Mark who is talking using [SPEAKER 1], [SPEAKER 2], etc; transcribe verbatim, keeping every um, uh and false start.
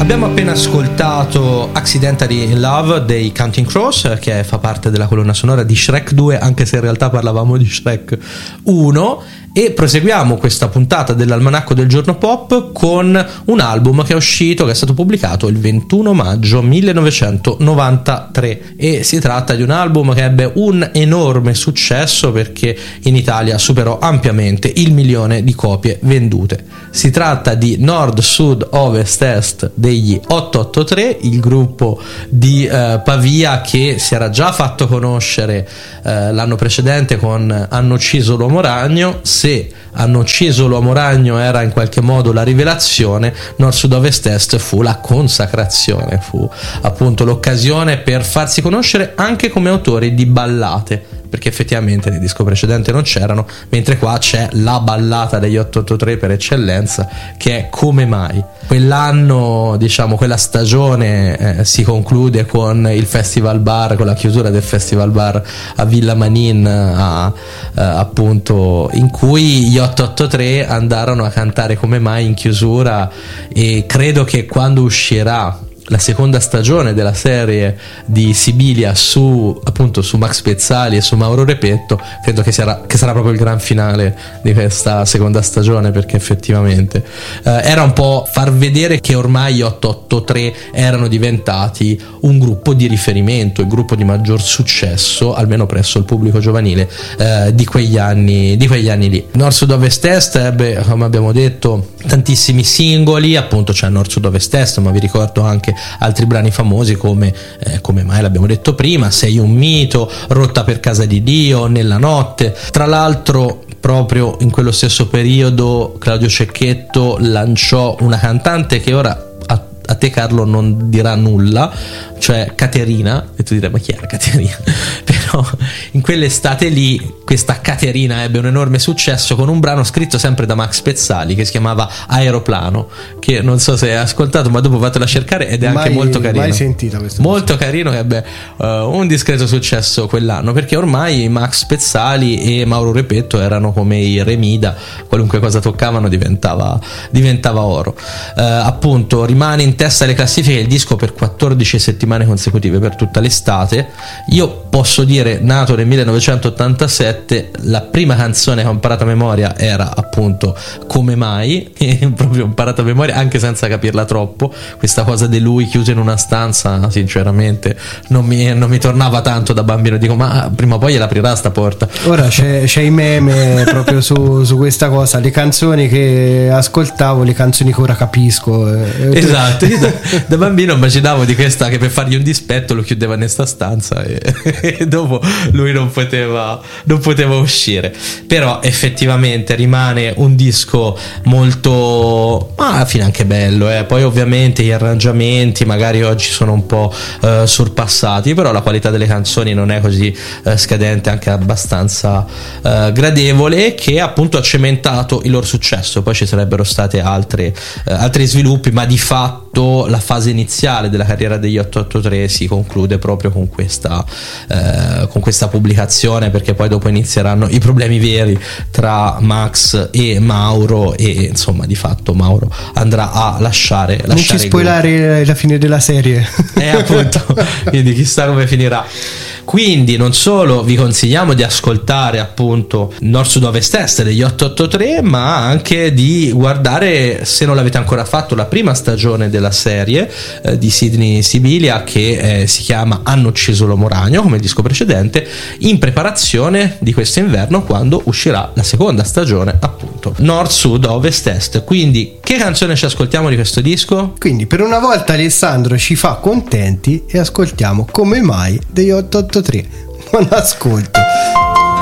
[SPEAKER 1] Abbiamo appena ascoltato Accidentally in Love dei Counting Crows, che fa parte della colonna sonora di Shrek due, anche se in realtà parlavamo di Shrek uno, e proseguiamo questa puntata dell'Almanacco del Giorno Pop con un album che è uscito, che è stato pubblicato il ventuno maggio millenovecentonovantatré, e si tratta di un album che ebbe un enorme successo perché in Italia superò ampiamente il milione di copie vendute. Si tratta di Nord, Sud, Ovest, Est degli otto otto tre, il gruppo di eh, Pavia che si era già fatto conoscere eh, l'anno precedente con Hanno ucciso l'uomo ragno. Se Hanno ucciso l'uomo ragno era in qualche modo la rivelazione, Nord, Sud, Ovest, Est fu la consacrazione, fu appunto l'occasione per farsi conoscere anche come autori di ballate, perché effettivamente nel disco precedente non c'erano, mentre qua c'è la ballata degli otto otto tre per eccellenza, che è Come mai. Quell'anno, diciamo, quella stagione eh, si conclude con il Festival Bar, con la chiusura del Festival Bar a Villa Manin, a, eh, appunto, in cui gli otto otto tre andarono a cantare Come mai in chiusura, e credo che quando uscirà la seconda stagione della serie di Sibilia su appunto su Max Pezzali e su Mauro Repetto, credo che sarà, che sarà proprio il gran finale di questa seconda stagione, perché effettivamente eh, era un po' far vedere che ormai gli otto otto tre erano diventati un gruppo di riferimento, il gruppo di maggior successo, almeno presso il pubblico giovanile eh, di quegli anni di quegli anni lì. Nord, Sud, Ovest, Est ebbe, come abbiamo detto, tantissimi singoli, appunto c'è Nord, Sud, Ovest, Est, ma vi ricordo anche altri brani famosi come eh, Come mai, l'abbiamo detto prima, Sei un mito, Rotta per casa di Dio, Nella notte. Tra l'altro proprio in quello stesso periodo Claudio Cecchetto lanciò una cantante che ora a, a te Carlo non dirà nulla, cioè Caterina, e tu direi ma chi era Caterina? Però in quell'estate lì questa Caterina ebbe un enorme successo con un brano scritto sempre da Max Pezzali che si chiamava Aeroplano, che non so se hai ascoltato, ma dopo fatela cercare ed è anche mai, molto carino.
[SPEAKER 2] Mai sentita questa
[SPEAKER 1] molto cosa. Carino, che ebbe uh, un discreto successo quell'anno, perché ormai Max Pezzali e Mauro Repetto erano come i Remida, qualunque cosa toccavano diventava, diventava oro. Uh, appunto rimane in testa alle classifiche il disco per quattordici settimane consecutive, per tutta l'estate. Io posso dire, nato nel millenovecentottantasette, la prima canzone che ho imparato a memoria era appunto Come mai, e proprio ho imparato a memoria anche senza capirla troppo. Questa cosa di lui chiuso in una stanza sinceramente non mi, non mi tornava tanto da bambino, dico ma prima o poi gliela aprirà sta porta.
[SPEAKER 2] Ora c'è, c'è i meme proprio su, su questa cosa, le canzoni che ascoltavo, le canzoni che ora capisco.
[SPEAKER 1] Esatto, io da, da bambino immaginavo di questa che per fargli un dispetto lo chiudeva in sta stanza e, e dopo lui non poteva non poteva uscire. Però effettivamente rimane un disco molto, ma alla fine anche bello, eh. Poi ovviamente gli arrangiamenti magari oggi sono un po' eh, sorpassati, però la qualità delle canzoni non è così eh, scadente, anche abbastanza eh, gradevole, che appunto ha cementato il loro successo. Poi ci sarebbero state altre, eh, altri sviluppi, ma di fatto la fase iniziale della carriera degli otto otto tre si conclude proprio con questa eh, con questa pubblicazione, perché poi dopo inizieranno i problemi veri tra Max e Mauro, e insomma di fatto Mauro andrà a lasciare, lasciare
[SPEAKER 2] non ci spoilare la fine della serie,
[SPEAKER 1] eh appunto, quindi chissà come finirà. Quindi non solo vi consigliamo di ascoltare appunto Nord, Sud, Ovest, Est degli otto otto tre, ma anche di guardare, se non l'avete ancora fatto, la prima stagione della serie eh, di Sidney Sibilia, che eh, si chiama Hanno ucciso l'uomo ragno, come il disco precedente, in preparazione di questo inverno, quando uscirà la seconda stagione, appunto Nord, Sud, Ovest, Est. Quindi che canzone ci ascoltiamo di questo disco?
[SPEAKER 2] Quindi per una volta Alessandro ci fa contenti e ascoltiamo Come mai degli otto otto tre. Buon ascolto.